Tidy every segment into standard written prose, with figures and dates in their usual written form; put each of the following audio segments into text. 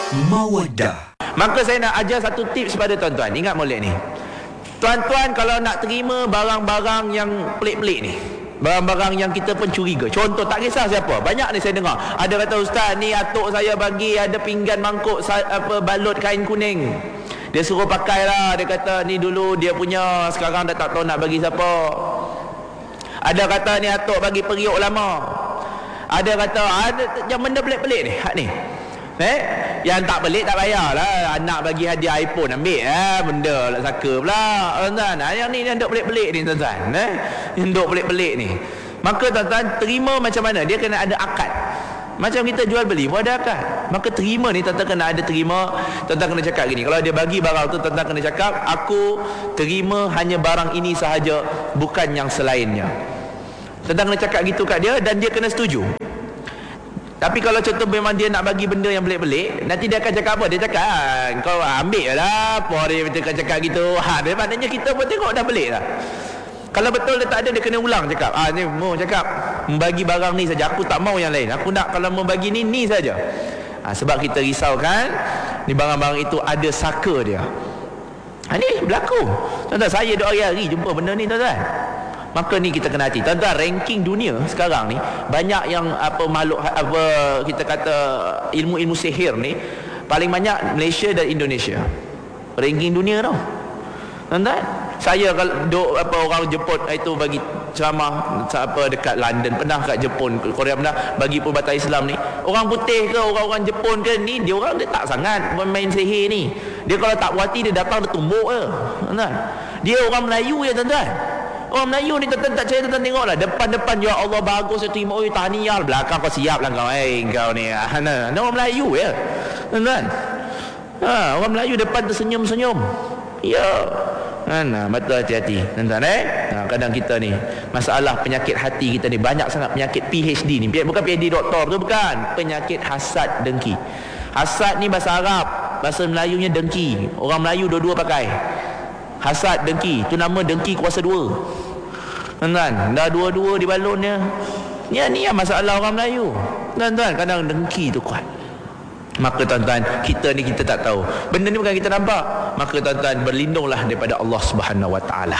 Mawaddah. Maka saya nak ajar satu tips pada tuan-tuan. Ingat molek ni, tuan-tuan kalau nak terima barang-barang yang pelik-pelik ni, barang-barang yang kita pun curiga, contoh tak kisah siapa, banyak ni saya dengar ada kata, ustaz ni atuk saya bagi ada pinggan mangkuk balut kain kuning, dia suruh pakai lah, dia kata ni dulu dia punya, sekarang dah tak tahu nak bagi siapa. Ada kata ni atuk bagi periuk lama, ada kata ada yang benda pelik-pelik ni, hak ni. Yang tak pelik tak payahlah, anak bagi hadiah iPhone ambil benda lah saka pula, tuan-tuan. Yang ni yang duk pelik-pelik ni, tuan-tuan. Yang duk pelik-pelik ni, maka tuan-tuan terima macam mana? Dia kena ada akad. Macam kita jual beli pun ada akad. Maka terima ni tuan-tuan kena ada terima. Tuan-tuan kena cakap gini, kalau dia bagi barang tu, tuan-tuan kena cakap, aku terima hanya barang ini sahaja, bukan yang selainnya. Tuan-tuan kena cakap gitu kat dia, dan dia kena setuju. Tapi kalau contoh memang dia nak bagi benda yang pelik-pelik, nanti dia akan cakap apa? Dia cakap, kau ambil lah, apa dia cakap gitu. Dia maknanya kita pun tengok dah pelik lah. Kalau betul dia tak ada, dia kena ulang cakap, ni mau cakap membagi barang ni saja, aku tak mau yang lain. Aku nak kalau membagi ni saja. Sebab kita risau kan, ni barang-barang itu ada saka dia. Ni berlaku. Tuan-tuan, saya duk hari-hari jumpa benda ni, tuan-tuan. Maka ni kita kena hati. Tuan-tuan, ranking dunia sekarang ni banyak yang makhluk kita kata ilmu-ilmu sihir ni, paling banyak Malaysia dan Indonesia. Ranking dunia tau. Tuan-tuan, saya kalau orang Jepun itu bagi ceramah dekat London, pernah kat Jepun, Korea pernah bagi perubatan Islam ni. Orang putih ke orang-orang Jepun ke ni, dia tak sangat main sihir ni. Dia kalau tak puas hati, dia datang dia tumbuk je. Tuan-tuan, dia orang Melayu je, tuan-tuan. Orang Melayu ni tuan-tuan tak percaya, tuan-tuan tengoklah depan-depan, ya Allah bagus saya terima, tahniah, belakang kau siap lah kau, kau ni orang Melayu ya, tuan-tuan. Orang Melayu depan tersenyum-senyum. Ya, betul, hati-hati, tuan-tuan. Kadang kita ni masalah penyakit hati kita ni banyak sangat, penyakit PhD ni, bukan PhD doktor tu, bukan, penyakit hasad dengki. Hasad ni bahasa Arab, bahasa Melayunya dengki. Orang Melayu dua-dua pakai. Hasad, dengki, tu nama dengki kuasa dua, tuan-tuan. Dah dua-dua di balonnya. Ni yang masalah orang Melayu, tuan-tuan. Kadang dengki tu kuat. Maka tuan-tuan, kita ni kita tak tahu, benda ni bukan kita nampak. Maka tuan-tuan, berlindunglah daripada Allah Subhanahu Wa Taala.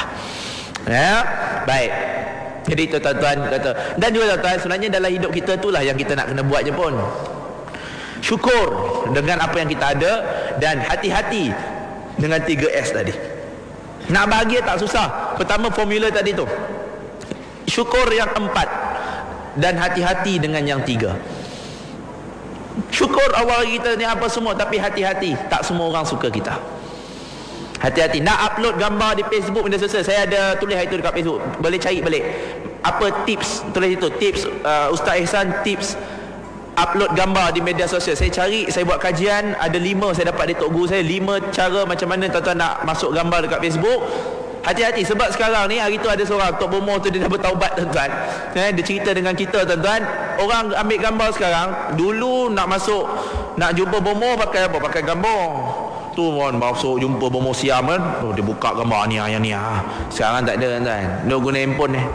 Baik. Jadi itu tuan-tuan kata. Dan juga tuan-tuan, sebenarnya dalam hidup kita itulah yang kita nak kena buat je pun. Syukur dengan apa yang kita ada, dan hati-hati dengan 3S tadi. Nak bahagia tak susah. Pertama formula tadi tu, syukur yang 4, dan hati-hati dengan yang 3. Syukur awal kita ni apa semua, tapi hati-hati, tak semua orang suka kita. Hati-hati. Nak upload gambar di Facebook, media sosial, saya ada tulis itu dekat Facebook, boleh cari balik apa tips, tulis itu tips, Ustaz Ihsan tips upload gambar di media sosial. Saya cari, saya buat kajian, ada 5 saya dapat dari tok guru saya, 5 cara macam mana tuan-tuan nak masuk gambar dekat Facebook. Hati-hati, sebab sekarang ni, hari tu ada seorang Tok Bomo tu, dia dah bertaubat, tuan-tuan. Dia cerita dengan kita, tuan-tuan, orang ambil gambar sekarang. Dulu nak masuk, nak jumpa Bomo pakai apa? Pakai gambar tu kan, masuk jumpa Bomo Siam kan, dia buka gambar ni, yang ni. Sekarang tak ada, tuan-tuan, dia guna handphone ni.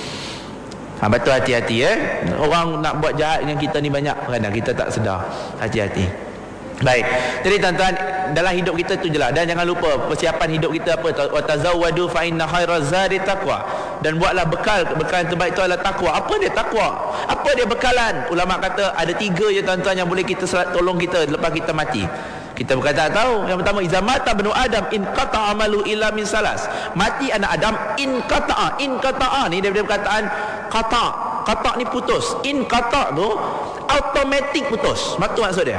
Betul, hati-hati orang nak buat jahat dengan kita ni banyak, kadang kita tak sedar. Hati-hati. Baik. Jadi tuan-tuan, dalam hidup kita tu jelah, dan jangan lupa persiapan hidup kita apa? Wa tazawwadu fa inna khairaz zadi taqwa. Dan buatlah bekal yang terbaik itu adalah takwa. Apa dia takwa? Apa dia bekalan? Ulama kata ada 3 je, tuan-tuan, yang boleh kita tolong kita lepas kita mati. Kita bukan tak tahu. Yang pertama, iza mata banu Adam in qata'a amalu illa min salas. Mati anak Adam in qata'a ni daripada perkataan qata' ni putus. In qata' tu automatik putus. Matu maksud dia.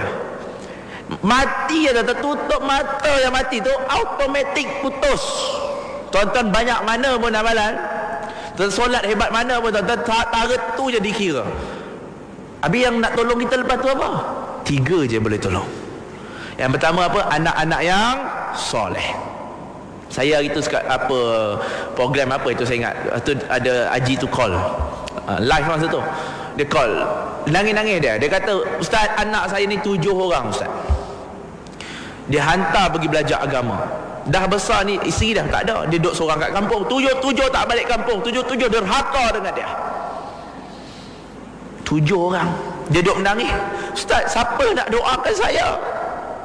Mati ada tertutup mata, yang mati tu automatik putus. Tuan-tuan banyak mana pun amalan, tuan solat hebat mana pun, tuan-tuan tarat tu je dikira. Habis yang nak tolong kita lepas tu apa? 3 je boleh tolong. Yang pertama apa? Anak-anak yang soleh. Saya hari tu program apa itu saya ingat, tu ada Haji tu call live masa tu, dia call nangis-nangis, dia kata, Ustaz, anak saya ni 7 orang Ustaz, dia hantar pergi belajar agama, dah besar ni, isteri dah tak ada, dia duduk seorang kat kampung, 7 tak balik kampung, 7 derhaka dengan dia. 7 orang dia duduk menangis, Ustaz, siapa nak doakan saya?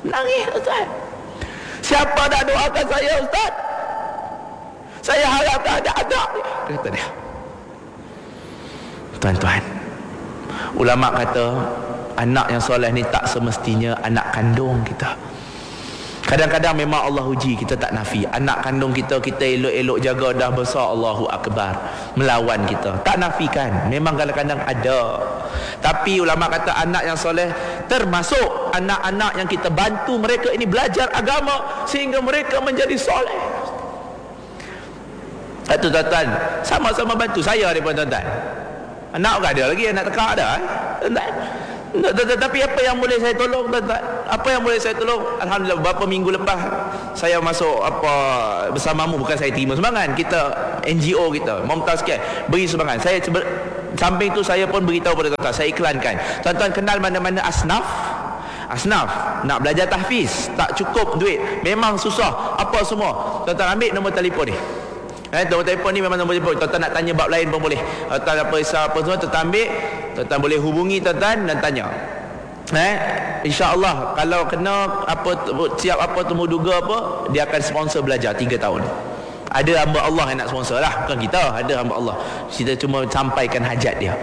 Nangis Ustaz. Siapa nak doakan saya Ustaz? Saya harap tak ada anak, kata dia. Tuan-tuan, ulama kata anak yang soleh ni tak semestinya anak kandung kita. Kadang-kadang memang Allah uji, kita tak nafi. Anak kandung kita, kita elok-elok jaga, dah besar, Allahu Akbar, melawan kita, tak nafikan. Memang kadang-kadang ada. Tapi ulama kata anak yang soleh termasuk anak-anak yang kita bantu mereka ini belajar agama sehingga mereka menjadi soleh. Itu tuan-tuan, sama-sama bantu saya ni pun tuan-tuan. Anak tak ada lagi, anak tekak ada tuan-tuan. Tapi apa yang boleh saya tolong tuan-tuan? Apa yang boleh saya tolong? Alhamdulillah, beberapa minggu lepas saya masuk bersamamu, bukan saya terima sumbangan, kita NGO kita Mumtaz Care beri sumbangan. Saya samping tu saya pun beritahu pada tuan-tuan, saya iklankan. Tuan-tuan kenal mana-mana asnaf nak belajar tahfiz, tak cukup duit, memang susah apa semua, tuan-tuan ambil nombor telefon ni. Nombor telefon ni memang nombor telefon. Tuan-tuan nak tanya bab lain pun boleh. Tuan-tuan apa semua tuan-tuan ambil, tuan-tuan boleh hubungi tuan-tuan dan tanya. InsyaAllah kalau kena siap apa temu duga apa, dia akan sponsor belajar 3 tahun. Ada hamba Allah yang nak sponsor lah, bukan kita, ada hamba Allah. Kita cuma sampaikan hajat dia.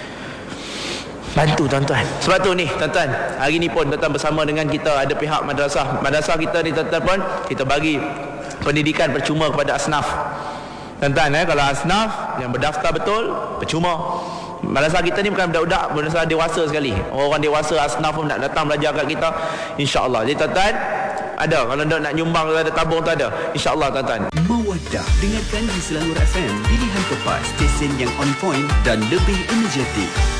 Bantu tuan-tuan. Sebab tu ni tuan-tuan, hari ni pun tuan-tuan bersama dengan kita ada pihak madrasah kita ni tuan-tuan pun kita bagi pendidikan percuma kepada asnaf. Tuan-tuan, kalau asnaf yang berdaftar betul, percuma. Madrasah kita ni bukan budak-budak, madrasah dewasa sekali. Orang dewasa asnaf pun nak datang belajar kat kita, insya-Allah. Jadi tuan-tuan, ada kalau nak nyumbang, ada tabung tu ada, insya-Allah tuan-tuan. Mawaddah, dengarkan di Selangor FM, pilihan tepat, stesen yang on point dan lebih energetik.